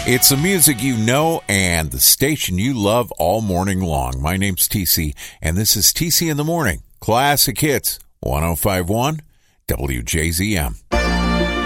It's the music you know and the station you love all morning long. My name's TC, and this is TC in the Morning. Classic Hits, 105.1 WJZM.